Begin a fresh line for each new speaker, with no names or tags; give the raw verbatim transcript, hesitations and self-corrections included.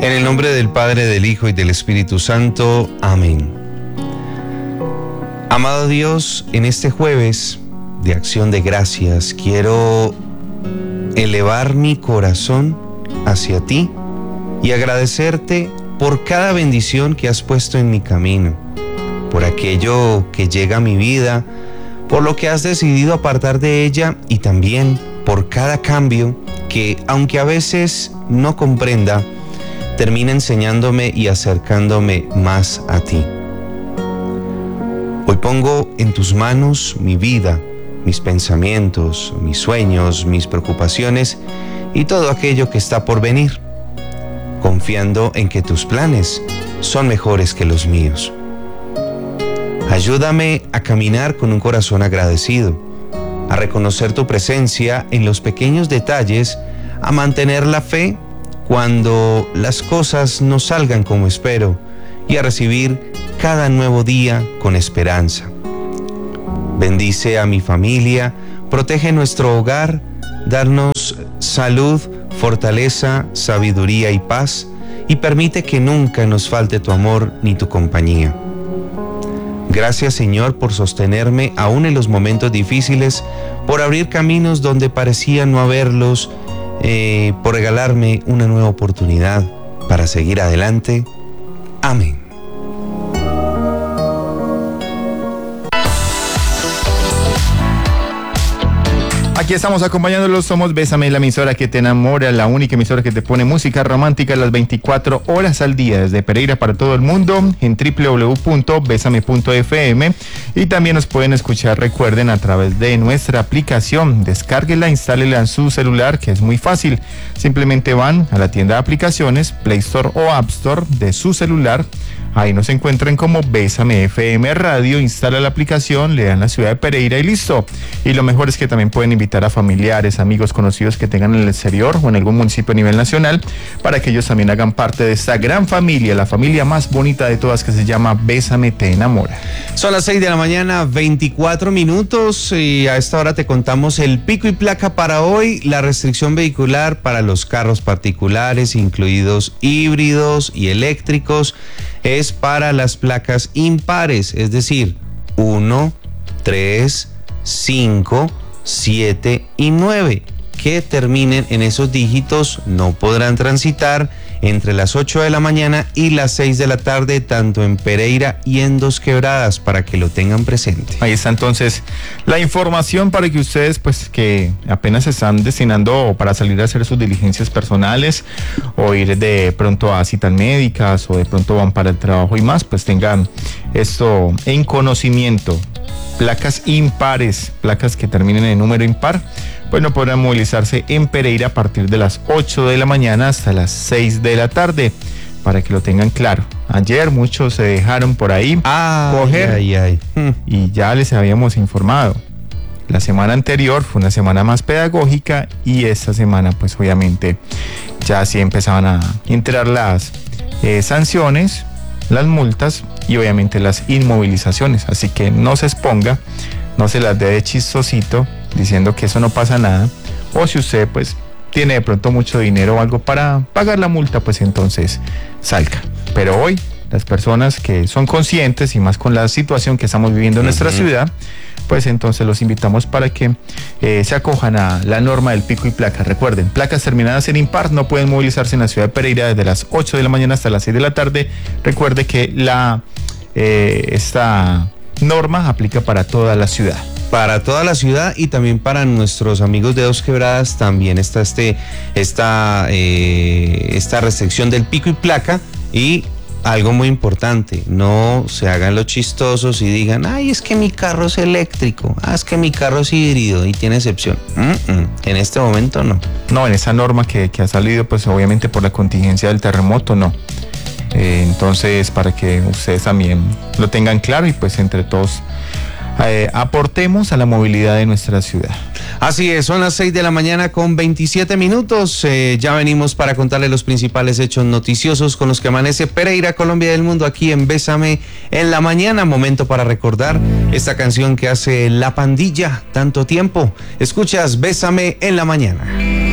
En el nombre del Padre, del Hijo y del Espíritu Santo. Amén. Amado Dios, en este jueves de acción de gracias quiero elevar mi corazón hacia ti y agradecerte por cada bendición que has puesto en mi camino, por aquello que llega a mi vida, por lo que has decidido apartar de ella y también por cada cambio que, aunque a veces no comprenda, termina enseñándome y acercándome más a ti. Hoy pongo en tus manos mi vida, mis pensamientos, mis sueños, mis preocupaciones y todo aquello que está por venir, confiando en que tus planes son mejores que los míos. Ayúdame a caminar con un corazón agradecido, a reconocer tu presencia en los pequeños detalles, a mantener la fe cuando las cosas no salgan como espero y a recibir cada nuevo día con esperanza. Bendice a mi familia, protege nuestro hogar, darnos salud, fortaleza, sabiduría y paz, y permite que nunca nos falte tu amor ni tu compañía. Gracias, Señor, por sostenerme aún en los momentos difíciles, por abrir caminos donde parecía no haberlos, eh, por regalarme una nueva oportunidad para seguir adelante. Amén.
Aquí estamos acompañándolos, somos Bésame, la emisora que te enamora, la única emisora que te pone música romántica las veinticuatro horas al día, desde Pereira para todo el mundo, en doble u doble u doble u punto besame punto efe eme, y también nos pueden escuchar, recuerden, a través de nuestra aplicación. Descárguela, instálela en su celular, que es muy fácil. Simplemente van a la tienda de aplicaciones, Play Store o App Store de su celular. Ahí nos encuentran como Bésame F M Radio, instala la aplicación, le dan la ciudad de Pereira y listo. Y lo mejor es que también pueden invitar a familiares, amigos, conocidos que tengan en el exterior o en algún municipio a nivel nacional, para que ellos también hagan parte de esta gran familia, la familia más bonita de todas, que se llama Bésame Te Enamora.
Son las seis de la mañana, veinticuatro minutos, y a esta hora te contamos el pico y placa para hoy. La restricción vehicular para los carros particulares, incluidos híbridos y eléctricos, es para las placas impares, es decir, uno, tres, cinco, siete y nueve, que terminen en esos dígitos no podrán transitar entre las ocho de la mañana y las seis de la tarde, tanto en Pereira y en Dos Quebradas, para que lo tengan presente.
Ahí está entonces la información para que ustedes, pues, que apenas se están destinando para salir a hacer sus diligencias personales o ir de pronto a citas médicas o de pronto van para el trabajo y más, pues tengan esto en conocimiento. Placas impares, placas que terminen en número impar, pues no podrán movilizarse en Pereira a partir de las ocho de la mañana hasta las seis de la tarde, para que lo tengan claro. Ayer muchos se dejaron por ahí
ay,
coger
ay, ay.
y ya les habíamos informado. La semana anterior fue una semana más pedagógica y esta semana pues obviamente ya sí empezaban a entrar las eh, sanciones, las multas y obviamente las inmovilizaciones, así que no se exponga, no se las dé de chistosito diciendo que eso no pasa nada, o si usted pues tiene de pronto mucho dinero o algo para pagar la multa, pues entonces salga. Pero hoy las personas que son conscientes y más con la situación que estamos viviendo en nuestra uh-huh. ciudad, pues entonces los invitamos para que eh, se acojan a la norma del pico y placa. Recuerden, placas terminadas en impar no pueden movilizarse en la ciudad de Pereira desde las ocho de la mañana hasta las seis de la tarde. Recuerde que la eh, esta norma aplica para toda la ciudad.
Para toda la ciudad y también para nuestros amigos de Dos Quebradas también está este, esta, eh, esta restricción del pico y placa. Y algo muy importante, no se hagan los chistosos y digan, ay, es que mi carro es eléctrico, ah, es que mi carro es híbrido y tiene excepción. Mm-mm, en este momento no.
No, en esa norma que, que ha salido, pues obviamente por la contingencia del terremoto, no. Eh, entonces, para que ustedes también lo tengan claro y pues entre todos eh, aportemos a la movilidad de nuestra ciudad.
Así es, son las seis de la mañana con veintisiete minutos. Eh, ya venimos para contarles los principales hechos noticiosos con los que amanece Pereira, Colombia y el mundo, aquí en Bésame en la mañana. Momento para recordar esta canción que hace La Pandilla tanto tiempo. Escuchas Bésame en la mañana.